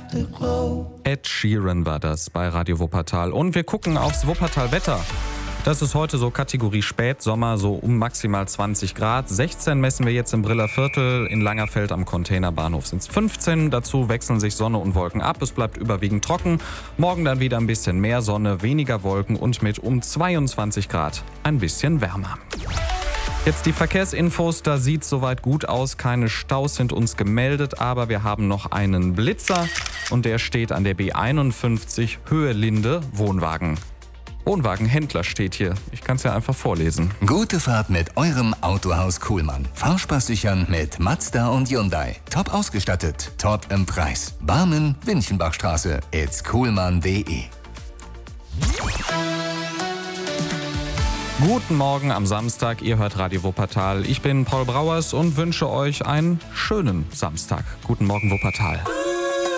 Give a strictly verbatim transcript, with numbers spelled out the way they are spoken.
Ed Sheeran war das bei Radio Wuppertal. Und wir gucken aufs Wuppertal-Wetter. Das ist heute so Kategorie Spätsommer, so um maximal zwanzig Grad. sechzehn messen wir jetzt im Briller Viertel, in Langerfeld am Containerbahnhof sind es fünfzehn. Dazu wechseln sich Sonne und Wolken ab. Es bleibt überwiegend trocken. Morgen dann wieder ein bisschen mehr Sonne, weniger Wolken und mit um zweiundzwanzig Grad ein bisschen wärmer. Jetzt die Verkehrsinfos, da sieht es soweit gut aus. Keine Staus sind uns gemeldet, aber wir haben noch einen Blitzer und der steht an der B einundfünfzig Höhe Linde Wohnwagen. Wohnwagenhändler steht hier. Ich kann es ja einfach vorlesen. Gute Fahrt mit eurem Autohaus Kuhlmann. Fahrspaß sichern mit Mazda und Hyundai. Top ausgestattet, top im Preis. Barmen, Winchenbachstraße, it's kuhlmann punkt de. Guten Morgen am Samstag, ihr hört Radio Wuppertal. Ich bin Paul Brauers und wünsche euch einen schönen Samstag. Guten Morgen Wuppertal.